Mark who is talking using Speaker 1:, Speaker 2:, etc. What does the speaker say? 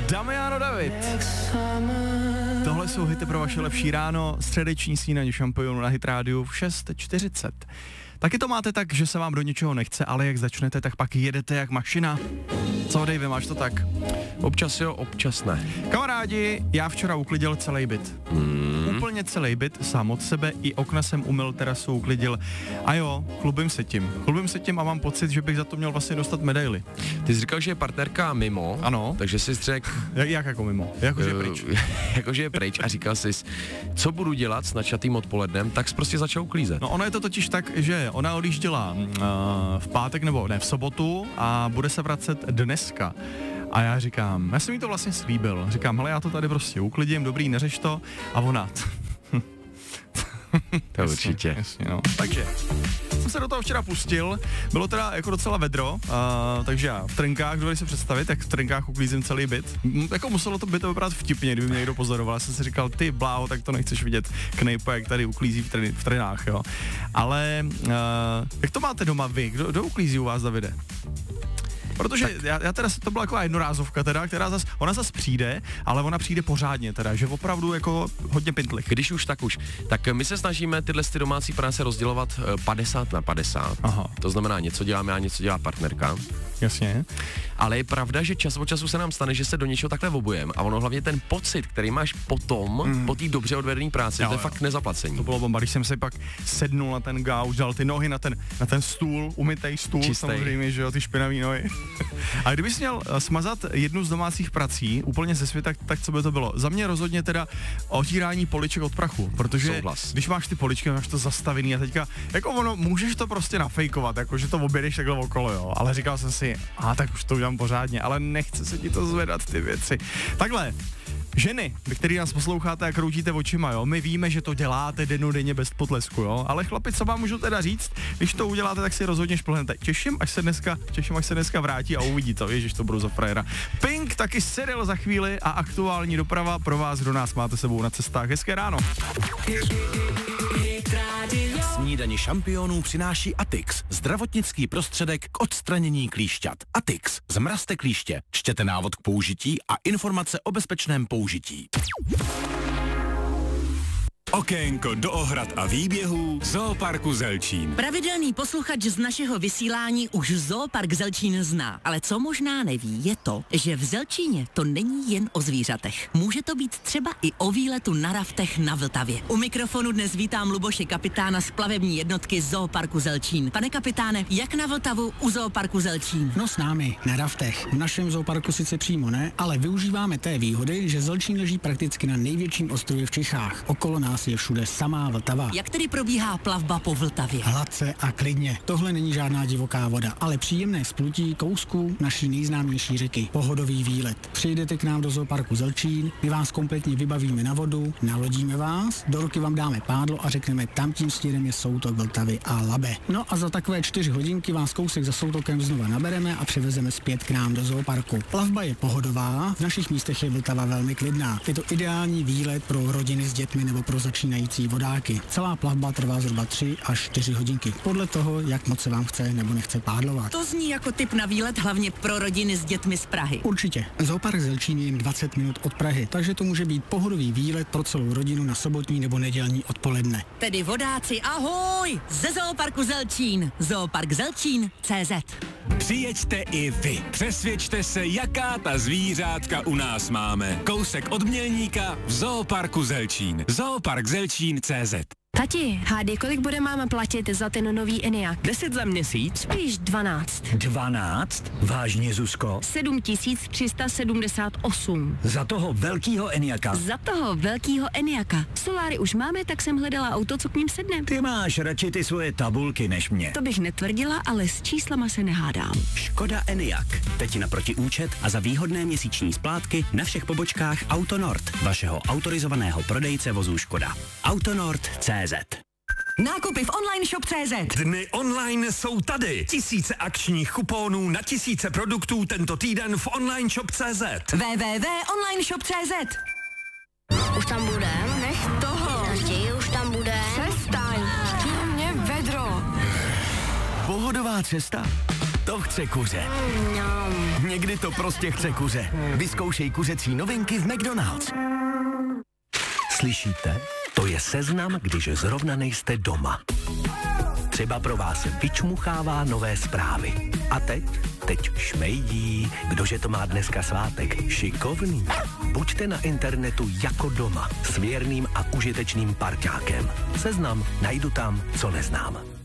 Speaker 1: Damiano David. Tohle jsou hity pro vaše lepší ráno, středeční snídaně šampionů na Hit Rádiu v 6:40. Taky to máte tak, že se vám do ničeho nechce, ale jak začnete, tak pak jedete jak mašina. Co, Dave, máš to tak?
Speaker 2: Občas jo, občas ne.
Speaker 1: Kamarádi, já včera uklidil celý byt. Úplně celý byt, sám od sebe, i okna jsem umyl, terasu uklidil. A jo, chlubím se tím a mám pocit, že bych za to měl vlastně dostat medaili.
Speaker 2: Ty jsi říkal, že je partnerka mimo.
Speaker 1: Ano.
Speaker 2: Takže jsi řekl...
Speaker 1: Jak jako mimo? Jakože je pryč.
Speaker 2: Jakože je pryč a říkal jsi, co budu dělat s načatým odpolednem, tak jsi prostě začal uklízet.
Speaker 1: No ono je to totiž tak, že ona odjížděla v pátek nebo ne, v sobotu a bude se vracet dneska. A já říkám, já jsem jí to vlastně slíbil. Říkám, hele, já to tady prostě uklidím, dobrý, neřeš to. A ona...
Speaker 2: To určitě.
Speaker 1: Jasně, no. Takže jsem se do toho včera pustil, bylo teda jako docela vedro, takže já v trenkách, dovedli si představit, jak v trenkách uklízím celý byt. Jako muselo to být vypadat vtipně, kdyby mě někdo pozoroval. Já jsem si říkal, ty bláho, tak to nechceš vidět Knejpa, jak tady uklízí v trenách, jo. Ale jak to máte doma vy? Kdo uklízí u vás, Davide? Protože já teda, to byla taková jednorázovka teda, která ona zas přijde, ale ona přijde pořádně teda, že opravdu jako hodně pintlich.
Speaker 2: Když už, tak už. Tak my se snažíme tyhle domácí práce rozdělovat 50/50.
Speaker 1: Aha.
Speaker 2: To znamená, něco dělám já, něco dělá partnerka.
Speaker 1: Jasně.
Speaker 2: Ale je pravda, že čas od času se nám stane, že se do něčeho takhle obujem a ono hlavně ten pocit, který máš potom, po té dobře odvedené práci, to je fakt nezaplacení.
Speaker 1: To bylo bomba, když jsem si pak sednul na ten gauč, dal ty nohy na ten stůl, umytej stůl, čistý. Samozřejmě, že jo, ty špinavý nohy. A kdybys měl smazat jednu z domácích prací úplně ze světa, tak co by to bylo? Za mě rozhodně teda otírání poliček od prachu, protože
Speaker 2: Souhlas.
Speaker 1: Když máš ty poličky, máš to zastavený a teďka, jako ono, můžeš to prostě nafejkovat, jako že to objedeš takhle okolo, jo, ale říkal jsem si, tak už to udělám pořádně, ale nechce se ti to zvedat ty věci. Takhle, ženy, vy, který nás posloucháte a kroutíte očima, jo, my víme, že to děláte dennodenně bez potlesku, jo, ale chlapi, co vám můžu teda říct, když to uděláte, tak si rozhodně šplhnete. Těším, až se dneska vrátí a uvidí to, ježiš, to budu za frajera. Pink, taky Cyril za chvíli a aktuální doprava pro vás, kdo nás máte sebou na cestách. Hezké ráno.
Speaker 3: Snídani šampionů přináší Atix, zdravotnický prostředek k odstranění klíšťat. Atix, zmrazte klíště, čtěte návod k použití a informace o bezpečném použití.
Speaker 4: Okénko do ohrad a výběhů Zooparku Zelčín.
Speaker 5: Pravidelný posluchač z našeho vysílání už Zoopark Zelčín zná, ale co možná neví, je to, že v Zelčíně to není jen o zvířatech. Může to být třeba i o výletu na raftech na Vltavě. U mikrofonu dnes vítám Luboše, kapitána z plavební jednotky Zooparku Zelčín. Pane kapitáne, jak na Vltavu u Zooparku Zelčín?
Speaker 6: No s námi, na raftech. V našem zooparku sice přímo ne, ale využíváme té výhody, že Zelčín leží prakticky na největším ostrově v Čechách. Okolo nás je všude samá Vltava.
Speaker 5: Jak tedy probíhá plavba po Vltavě?
Speaker 6: Hladce a klidně. Tohle není žádná divoká voda, ale příjemné splutí kousků naší nejznámější řeky. Pohodový výlet. Přijdete k nám do Zooparku Zelčín, my vás kompletně vybavíme na vodu, nalodíme vás, do ruky vám dáme pádlo a řekneme, tam tím směrem je soutok Vltavy a Labe. No a za takové 4 hodinky vás kousek za soutokem znova nabereme a převezeme zpět k nám do zooparku. Plavba je pohodová, v našich místech je Vltava velmi klidná. Je to ideální výlet pro rodiny s dětmi nebo pro začínající vodáky. Celá plavba trvá zhruba 3 až 4 hodinky. Podle toho, jak moc se vám chce nebo nechce pádlovat.
Speaker 5: To zní jako tip na výlet hlavně pro rodiny s dětmi z Prahy.
Speaker 6: Určitě. Zoopark Zelčín je jen 20 minut od Prahy, takže to může být pohodový výlet pro celou rodinu na sobotní nebo nedělní odpoledne.
Speaker 5: Tedy vodáci, ahoj! Ze Zooparku Zelčín. Zoopark Zelčín CZ.
Speaker 4: Přijeďte i vy. Přesvědčte se, jaká ta zvířátka u nás máme. Kousek od Mělníka v Zooparku Zelčín. Zoopark Zelčín CZ.
Speaker 7: Tati, hádej, kolik bude máma platit za ten nový Enyaq?
Speaker 8: 10 za měsíc?
Speaker 7: Spíš 12.
Speaker 8: 12? Vážně, Zuzko?
Speaker 7: 7378.
Speaker 8: Za toho velkýho Enyaka?
Speaker 7: Za toho velkýho Enyaka. Soláry už máme, tak jsem hledala auto, co k ním sedne.
Speaker 8: Ty máš radši ty svoje tabulky než mě.
Speaker 7: To bych netvrdila, ale s číslama se nehádám.
Speaker 9: Škoda Enyaq. Teď naproti účet a za výhodné měsíční splátky na všech pobočkách Autonord, vašeho autorizovaného prodejce vozů Škoda. Autonord CZ.
Speaker 5: Nákupy v online shop.cz.
Speaker 4: Dny online jsou tady. Tisíce akčních kuponů na tisíce produktů tento týden v online shop.cz.
Speaker 5: www.onlineshop.cz.
Speaker 10: Už tam budem? Nech toho. Tati, už tam budem?
Speaker 7: Přestaň.
Speaker 10: Mě vedro.
Speaker 1: Pohodová cesta.
Speaker 11: To chce kuře. Někdy to prostě chce kuře. Vyzkoušej kuřecí novinky v McDonald's. Slyšíte? To je seznam, když zrovna nejste doma. Třeba pro vás vyčmuchává nové zprávy. A teď šmejdí. Kdože to má dneska svátek? Šikovný. Buďte na internetu jako doma s věrným a užitečným parťákem. Seznam najdu tam, co neznám.